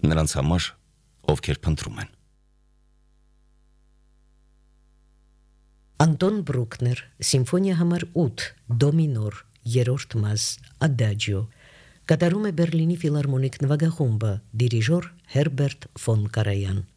նրանց համար, ովքեր փնտրում են։ Անտոն Բրուկներ, Սիմֆոնիա համար 8, դո մինոր, երրորդ մաս, Ադաջիո, կատարում է Բերլինի ֆիլհարմոնիկ նվագախումբը, դիրիժոր Հերբերտ ֆոն Կարայան։